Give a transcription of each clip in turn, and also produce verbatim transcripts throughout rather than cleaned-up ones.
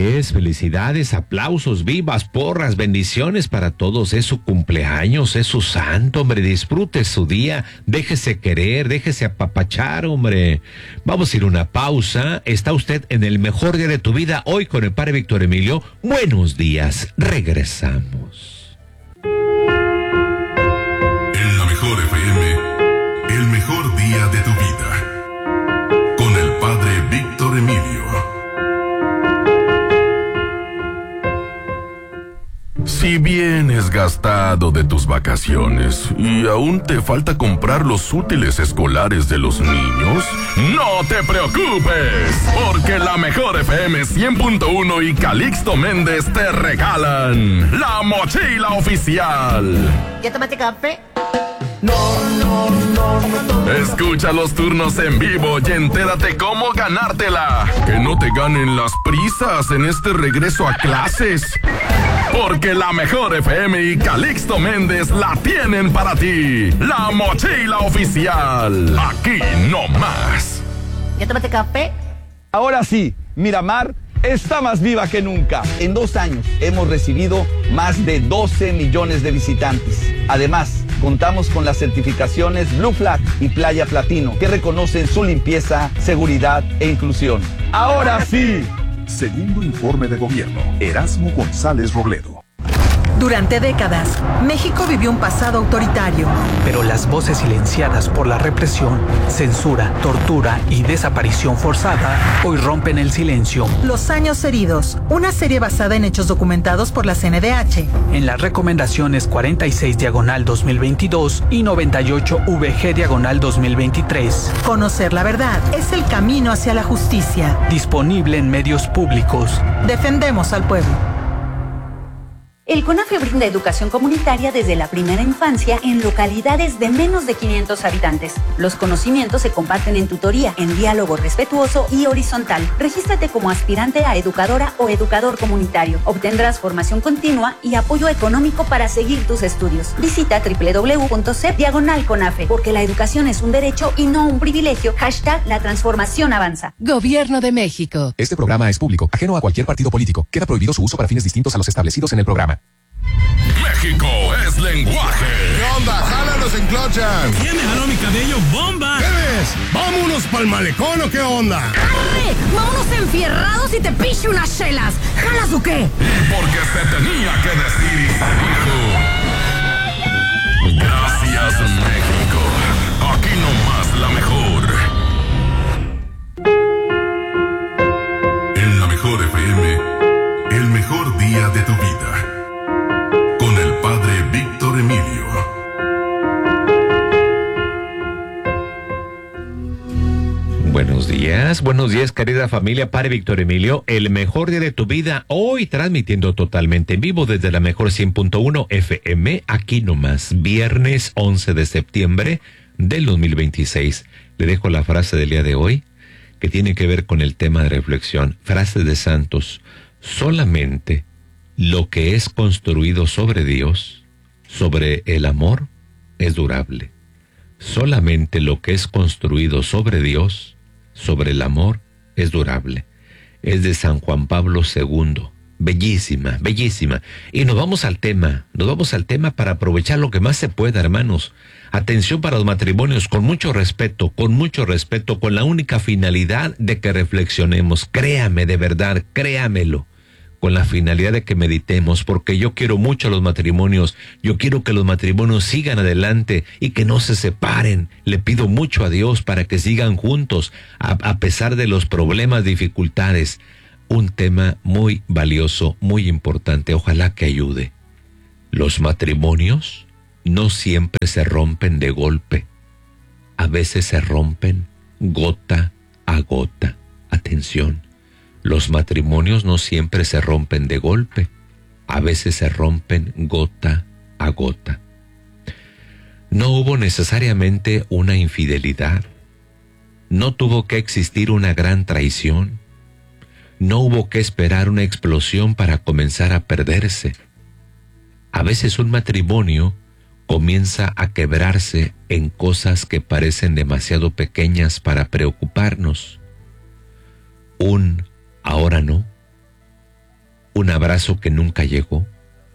es, felicidades, aplausos, vivas, porras, bendiciones para todos. Es su cumpleaños, es su santo, hombre. Disfrute su día, déjese querer, déjese apapachar, hombre. Vamos a ir a una pausa. Está usted en el mejor día de tu vida hoy con el padre Víctor Emilio. Buenos días, regresamos. En la mejor F M, el mejor día de tu vida. Con el padre Víctor Emilio. Si vienes gastado de tus vacaciones y aún te falta comprar los útiles escolares de los niños, no te preocupes, porque la mejor F M cien punto uno y Calixto Méndez te regalan la mochila oficial. ¿Ya tomaste café? No, no, no, no. Escucha los turnos en vivo y entérate cómo ganártela. Que no te ganen las prisas en este regreso a clases. Porque la mejor F M y Calixto Méndez la tienen para ti. La mochila oficial. Aquí no más. ¿Ya tomaste café? Ahora sí, Miramar está más viva que nunca. En dos años hemos recibido más de doce millones de visitantes. Además, contamos con las certificaciones Blue Flag y Playa Platino, que reconocen su limpieza, seguridad e inclusión. Ahora sí. Segundo informe de gobierno, Erasmo González Robledo. Durante décadas, México vivió un pasado autoritario. Pero las voces silenciadas por la represión, censura, tortura y desaparición forzada hoy rompen el silencio. Los años heridos, una serie basada en hechos documentados por la C N D H. En las recomendaciones cuarenta y seis diagonal dos mil veintidós y noventa y ocho V G diagonal dos mil veintitrés. Conocer la verdad es el camino hacia la justicia. Disponible en medios públicos. Defendemos al pueblo. El CONAFE brinda educación comunitaria desde la primera infancia en localidades de menos de quinientos habitantes. Los conocimientos se comparten en tutoría, en diálogo respetuoso y horizontal. Regístrate como aspirante a educadora o educador comunitario. Obtendrás formación continua y apoyo económico para seguir tus estudios. Visita doble u doble u doble u punto c e p diagonal CONAFE, porque la educación es un derecho y no un privilegio. Hashtag la transformación avanza. Gobierno de México. Este programa es público, ajeno a cualquier partido político. Queda prohibido su uso para fines distintos a los establecidos en el programa. México es lenguaje. ¿Qué onda? ¡Jálalos en Clochan! ¿Quién me jaló mi cabello? ¡Bomba! ¿Qué ves? ¿Vámonos pa'l malecón o qué onda? ¡Arre! ¡Vámonos enfierrados y te piche unas chelas! ¿Jalas o qué? Porque se tenía que decir y se dijo. Gracias, México. Aquí nomás la mejor. En la mejor F M, el mejor día de tu vida. Con el padre Víctor Emilio. Buenos días, buenos días, querida familia, padre Víctor Emilio, el mejor día de tu vida, hoy transmitiendo totalmente en vivo desde la mejor cien punto uno F M, aquí nomás, viernes once de septiembre del dos mil veintiséis. Le dejo la frase del día de hoy, que tiene que ver con el tema de reflexión. Frase de santos: solamente lo que es construido sobre Dios, sobre el amor, es durable. Solamente lo que es construido sobre Dios, sobre el amor, es durable. Es de San Juan Pablo segundo. Bellísima, bellísima. Y nos vamos al tema, nos vamos al tema para aprovechar lo que más se pueda, hermanos. Atención para los matrimonios, con mucho respeto, con mucho respeto, con la única finalidad de que reflexionemos. Créame, de verdad, créamelo. Con la finalidad de que meditemos, porque yo quiero mucho a los matrimonios, yo quiero que los matrimonios sigan adelante y que no se separen. Le pido mucho a Dios para que sigan juntos, a, a pesar de los problemas, dificultades. Un tema muy valioso, muy importante, ojalá que ayude. Los matrimonios no siempre se rompen de golpe, a veces se rompen gota a gota. Atención. Los matrimonios no siempre se rompen de golpe, a veces se rompen gota a gota. No hubo necesariamente una infidelidad, no tuvo que existir una gran traición, no hubo que esperar una explosión para comenzar a perderse. A veces un matrimonio comienza a quebrarse en cosas que parecen demasiado pequeñas para preocuparnos. Un ahora no, un abrazo que nunca llegó,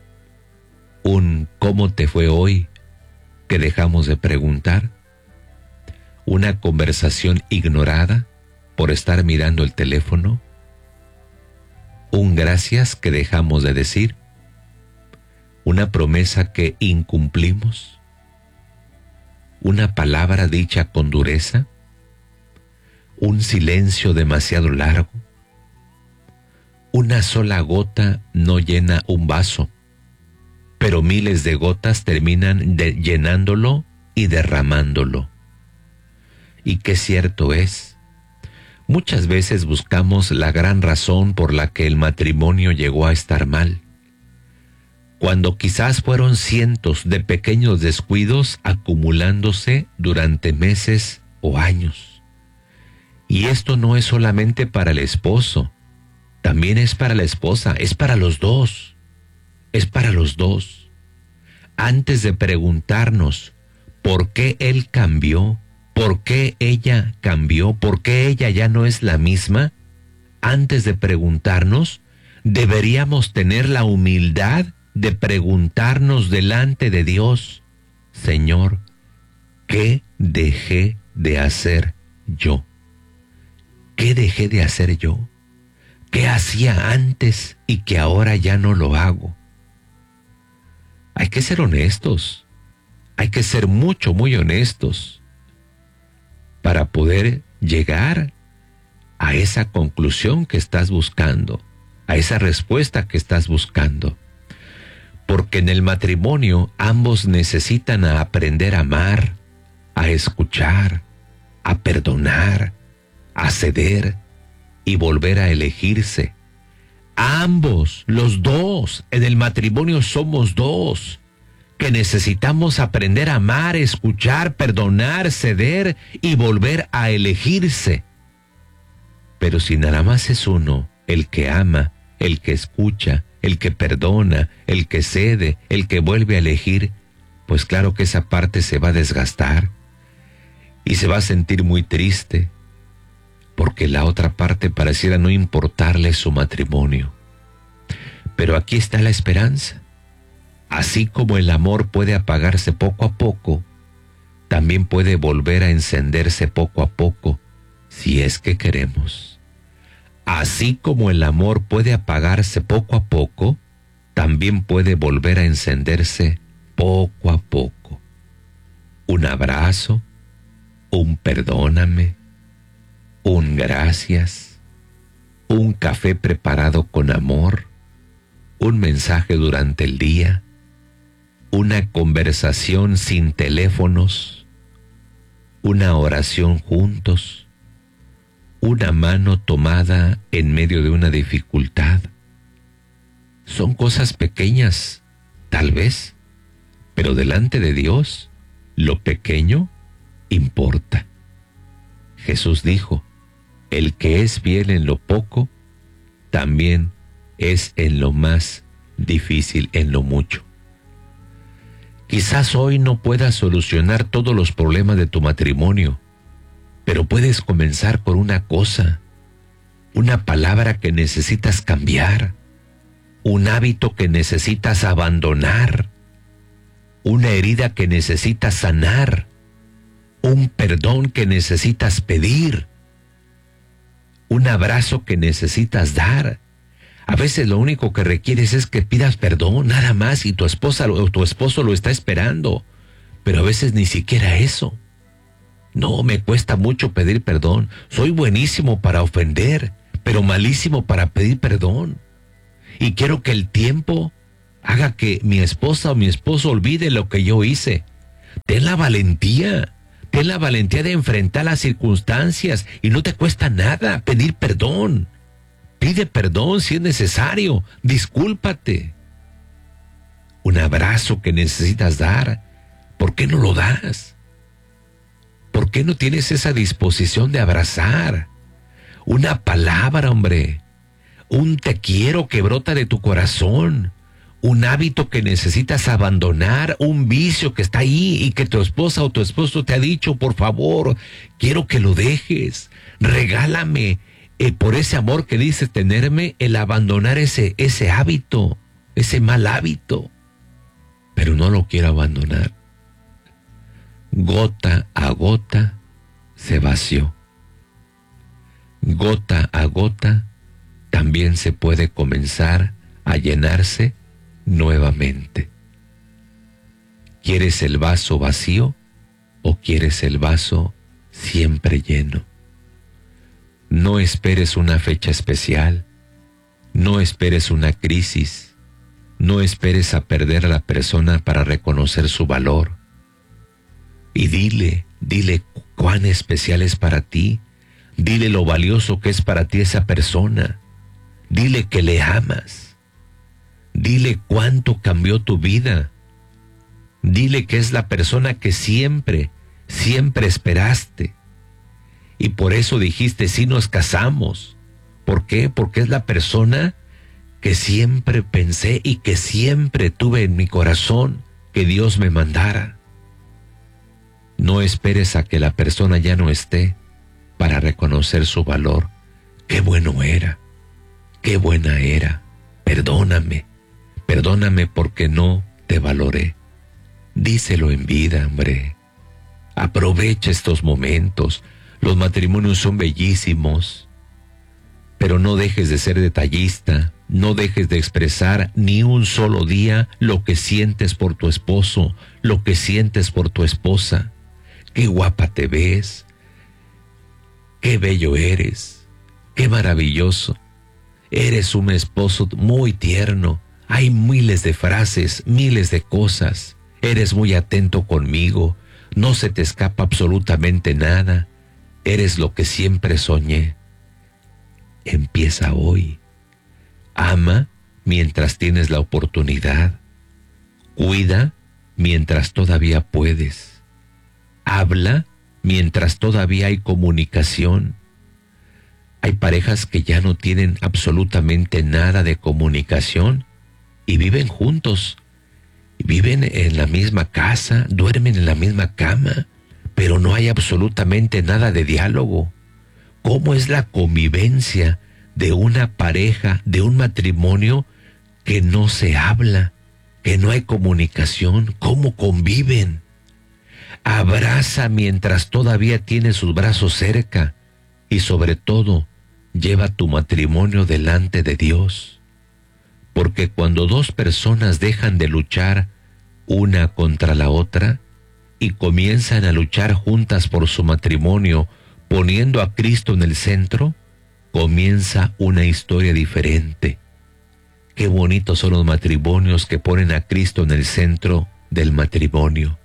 un ¿cómo te fue hoy? Que dejamos de preguntar, una conversación ignorada por estar mirando el teléfono, un gracias que dejamos de decir, una promesa que incumplimos, una palabra dicha con dureza, un silencio demasiado largo, una sola gota no llena un vaso, pero miles de gotas terminan de llenándolo y derramándolo. Y qué cierto es, muchas veces buscamos la gran razón por la que el matrimonio llegó a estar mal, cuando quizás fueron cientos de pequeños descuidos acumulándose durante meses o años. Y esto no es solamente para el esposo, también es para la esposa, es para los dos, es para los dos. Antes de preguntarnos por qué él cambió, por qué ella cambió, por qué ella ya no es la misma, antes de preguntarnos, deberíamos tener la humildad de preguntarnos delante de Dios, Señor, ¿qué dejé de hacer yo? ¿Qué dejé de hacer yo? ¿Qué hacía antes y que ahora ya no lo hago? Hay que ser honestos, hay que ser mucho, muy honestos para poder llegar a esa conclusión que estás buscando, a esa respuesta que estás buscando. Porque en el matrimonio ambos necesitan a aprender a amar, a escuchar, a perdonar, a ceder y volver a elegirse. Ambos, los dos, en el matrimonio somos dos, que necesitamos aprender a amar, escuchar, perdonar, ceder y volver a elegirse. Pero si nada más es uno, el que ama, el que escucha, el que perdona, el que cede, el que vuelve a elegir, pues claro que esa parte se va a desgastar y se va a sentir muy triste, porque la otra parte pareciera no importarle su matrimonio. Pero aquí está la esperanza. Así como el amor puede apagarse poco a poco, también puede volver a encenderse poco a poco, si es que queremos. Así como el amor puede apagarse poco a poco, también puede volver a encenderse poco a poco. Un abrazo, un perdóname, un gracias, un café preparado con amor, un mensaje durante el día, una conversación sin teléfonos, una oración juntos, una mano tomada en medio de una dificultad. Son cosas pequeñas, tal vez, pero delante de Dios, lo pequeño importa. Jesús dijo, el que es fiel en lo poco, también es en lo más difícil, en lo mucho. Quizás hoy no puedas solucionar todos los problemas de tu matrimonio, pero puedes comenzar por una cosa, una palabra que necesitas cambiar, un hábito que necesitas abandonar, una herida que necesitas sanar, un perdón que necesitas pedir, un abrazo que necesitas dar. A veces lo único que requieres es que pidas perdón, nada más, y tu esposa o tu esposo lo está esperando, pero a veces ni siquiera eso. No, me cuesta mucho pedir perdón. Soy buenísimo para ofender, pero malísimo para pedir perdón. Y quiero que el tiempo haga que mi esposa o mi esposo olvide lo que yo hice. Ten la valentía, ten la valentía de enfrentar las circunstancias y no te cuesta nada pedir perdón. Pide perdón si es necesario, discúlpate. Un abrazo que necesitas dar, ¿por qué no lo das? ¿Por qué no tienes esa disposición de abrazar? Una palabra, hombre. Un te quiero que brota de tu corazón. Un hábito que necesitas abandonar. Un vicio que está ahí y que tu esposa o tu esposo te ha dicho, por favor, quiero que lo dejes. Regálame eh, por ese amor que dices tenerme, el abandonar ese, ese hábito, ese mal hábito. Pero no lo quiero abandonar. Gota a gota se vació. Gota a gota también se puede comenzar a llenarse nuevamente. ¿Quieres el vaso vacío o quieres el vaso siempre lleno? No esperes una fecha especial, no esperes una crisis, no esperes a perder a la persona para reconocer su valor. Y dile, dile cuán especial es para ti, dile lo valioso que es para ti esa persona, dile que le amas, dile cuánto cambió tu vida, dile que es la persona que siempre, siempre esperaste. Y por eso dijiste, sí nos casamos. ¿Por qué? Porque es la persona que siempre pensé y que siempre tuve en mi corazón que Dios me mandara. No esperes a que la persona ya no esté para reconocer su valor. Qué bueno era, qué buena era. Perdóname, perdóname porque no te valoré. Díselo en vida, hombre. Aprovecha estos momentos. Los matrimonios son bellísimos, pero no dejes de ser detallista, no dejes de expresar ni un solo día lo que sientes por tu esposo, lo que sientes por tu esposa. Qué guapa te ves, qué bello eres, qué maravilloso. Eres un esposo muy tierno, hay miles de frases, miles de cosas. Eres muy atento conmigo, no se te escapa absolutamente nada. Eres lo que siempre soñé. Empieza hoy. Ama mientras tienes la oportunidad. Cuida mientras todavía puedes. Habla mientras todavía hay comunicación. Hay parejas que ya no tienen absolutamente nada de comunicación y viven juntos. Viven en la misma casa, duermen en la misma cama, pero no hay absolutamente nada de diálogo. ¿Cómo es la convivencia de una pareja, de un matrimonio que no se habla, que no hay comunicación? ¿Cómo conviven? Abraza mientras todavía tienes sus brazos cerca y sobre todo, lleva tu matrimonio delante de Dios. Porque cuando dos personas dejan de luchar una contra la otra, y comienzan a luchar juntas por su matrimonio, poniendo a Cristo en el centro, comienza una historia diferente. Qué bonitos son los matrimonios que ponen a Cristo en el centro del matrimonio.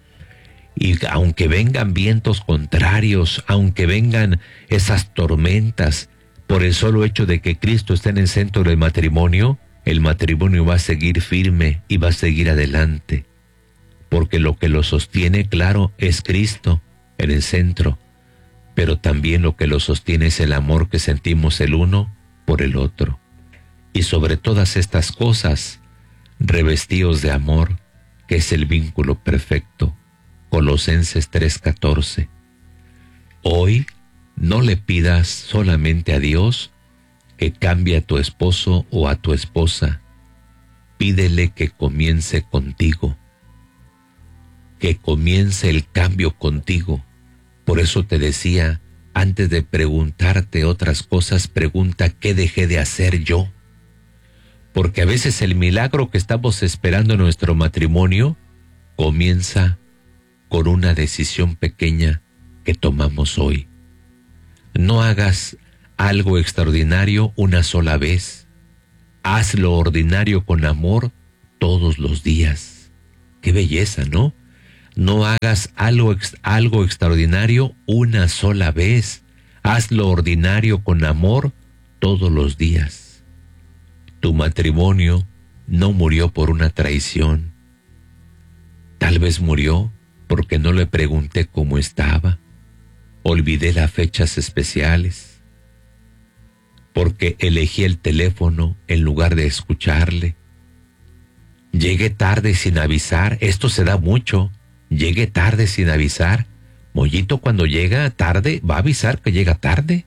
Y aunque vengan vientos contrarios, aunque vengan esas tormentas, por el solo hecho de que Cristo está en el centro del matrimonio, el matrimonio va a seguir firme y va a seguir adelante. Porque lo que lo sostiene, claro, es Cristo en el centro, pero también lo que lo sostiene es el amor que sentimos el uno por el otro. Y sobre todas estas cosas, revestidos de amor, que es el vínculo perfecto. Colosenses tres catorce. Hoy no le pidas solamente a Dios que cambie a tu esposo o a tu esposa. Pídele que comience contigo. Que comience el cambio contigo. Por eso te decía, antes de preguntarte otras cosas, pregunta ¿qué dejé de hacer yo? Porque a veces el milagro que estamos esperando en nuestro matrimonio comienza con una decisión pequeña que tomamos hoy. No hagas algo extraordinario una sola vez. Haz lo ordinario con amor todos los días. Qué belleza, ¿no? No hagas algo, algo extraordinario una sola vez. Haz lo ordinario con amor todos los días. Tu matrimonio no murió por una traición. Tal vez murió porque no le pregunté cómo estaba. Olvidé las fechas especiales. Porque elegí el teléfono en lugar de escucharle. Llegué tarde sin avisar. Esto se da mucho. Llegué tarde sin avisar. Mollito cuando llega tarde va a avisar que llega tarde.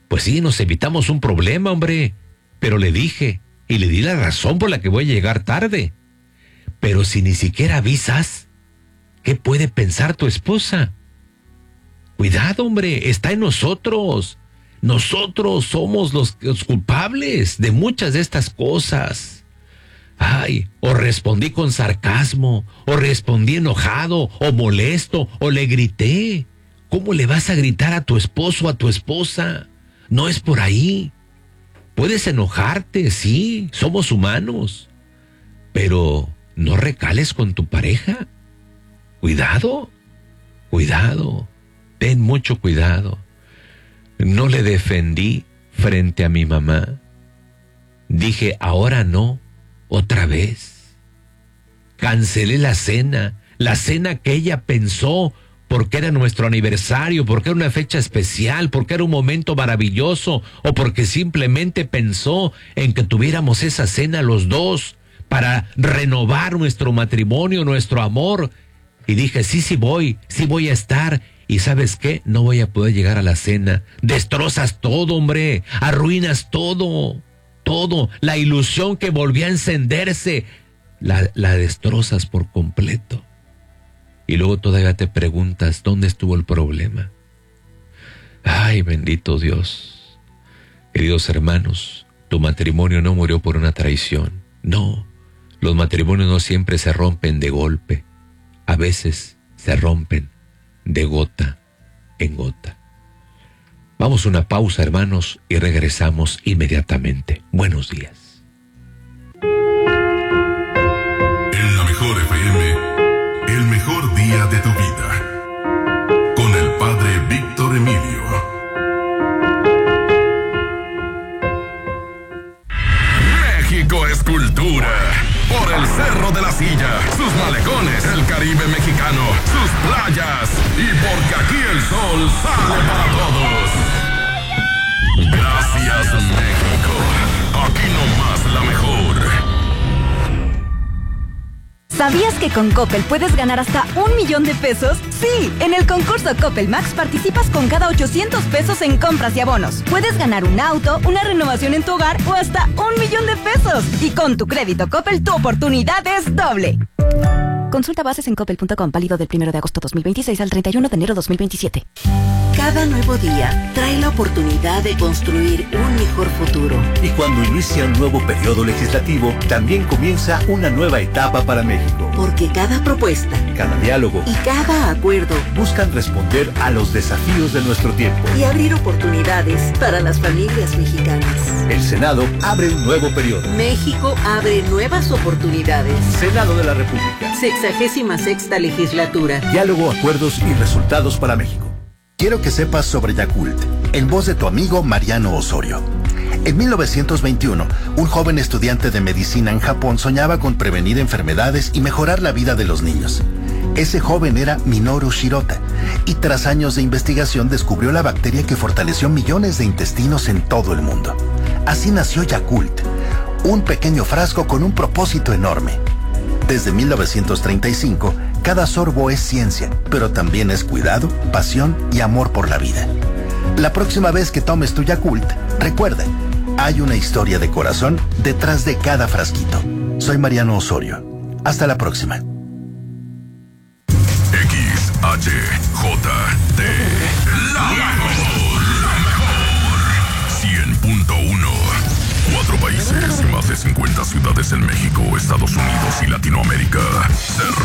Pues sí, nos evitamos un problema, hombre. Pero le dije, y le di la razón por la que voy a llegar tarde. Pero si ni siquiera avisas, ¿qué puede pensar tu esposa? Cuidado, hombre, está en nosotros. Nosotros somos los, los culpables de muchas de estas cosas. Ay, o respondí con sarcasmo, o respondí enojado, o molesto, o le grité. ¿Cómo le vas a gritar a tu esposo o a tu esposa? No es por ahí. Puedes enojarte, sí, somos humanos. Pero no recales con tu pareja. Cuidado, cuidado, ten mucho cuidado. No le defendí frente a mi mamá. Dije, ahora no, otra vez. Cancelé la cena, la cena que ella pensó porque era nuestro aniversario, porque era una fecha especial, porque era un momento maravilloso, o porque simplemente pensó en que tuviéramos esa cena los dos para renovar nuestro matrimonio, nuestro amor. Y dije, sí, sí voy, sí voy a estar. Y ¿sabes qué? No voy a poder llegar a la cena. Destrozas todo, hombre. Arruinas todo. Todo. La ilusión que volvía a encenderse, la, la destrozas por completo. Y luego todavía te preguntas, ¿dónde estuvo el problema? Ay, bendito Dios. Queridos hermanos, tu matrimonio no murió por una traición. No, los matrimonios no siempre se rompen de golpe. A veces se rompen de gota en gota. Vamos a una pausa, hermanos, y regresamos inmediatamente. Buenos días. En la mejor F M, el mejor día de tu vida. Con el padre Víctor Emilio. México es cultura. Por el Cerro de la Silla, sus malecones, el Caribe mexicano, sus playas. Y porque aquí el sol sale para todos. Gracias, México. Aquí nomás la mejor. ¿Sabías que con Coppel puedes ganar hasta un millón de pesos? Sí, en el concurso Coppel Max participas con cada ochocientos pesos en compras y abonos. Puedes ganar un auto, una renovación en tu hogar o hasta un millón de pesos. Y con tu crédito Coppel, tu oportunidad es doble. Consulta bases en coppel punto com, válido del primero de agosto dos mil veintiséis al treinta y uno de enero dos mil veintisiete. Cada nuevo día trae la oportunidad de construir un mejor futuro. Y cuando inicia un nuevo periodo legislativo, también comienza una nueva etapa para México. Porque cada propuesta, cada diálogo y cada acuerdo buscan responder a los desafíos de nuestro tiempo y abrir oportunidades para las familias mexicanas. El Senado abre un nuevo periodo. México abre nuevas oportunidades. Senado de la República. Sexagésima sexta legislatura. Diálogo, acuerdos y resultados para México. Quiero que sepas sobre Yakult, en voz de tu amigo Mariano Osorio. En mil novecientos veintiuno, un joven estudiante de medicina en Japón soñaba con prevenir enfermedades y mejorar la vida de los niños. Ese joven era Minoru Shirota, y tras años de investigación descubrió la bacteria que fortaleció millones de intestinos en todo el mundo. Así nació Yakult, un pequeño frasco con un propósito enorme. Desde mil novecientos treinta y cinco, cada sorbo es ciencia, pero también es cuidado, pasión y amor por la vida. La próxima vez que tomes tu Yakult, recuerda, hay una historia de corazón detrás de cada frasquito. Soy Mariano Osorio. Hasta la próxima. X H J T, la mejor, la mejor. cien punto uno. Cuatro países y más de cincuenta ciudades en México, Estados Unidos y Latinoamérica. Se